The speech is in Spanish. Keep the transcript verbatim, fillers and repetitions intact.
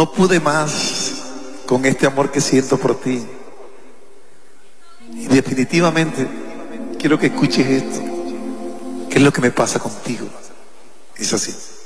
no pude más con este amor que siento por ti. Y definitivamente quiero que escuches esto. ¿Qué es lo que me pasa contigo? Es así.